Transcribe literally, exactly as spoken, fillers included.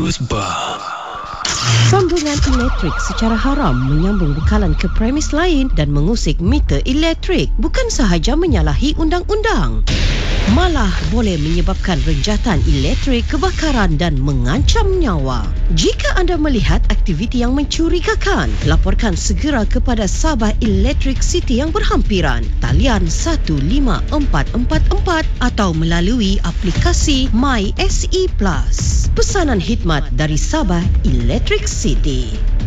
Musbah. Sambungan elektrik secara haram menyambung bekalan ke premis lain dan mengusik meter elektrik bukan sahaja menyalahi undang-undang, malah boleh menyebabkan renjatan elektrik, kebakaran dan mengancam nyawa. Jika anda melihat aktiviti yang mencurigakan, laporkan segera kepada Sabah Electric City yang berhampiran, talian satu lima empat empat empat atau melalui aplikasi My S E Plus. Pesanan khidmat dari Sabah Electric City.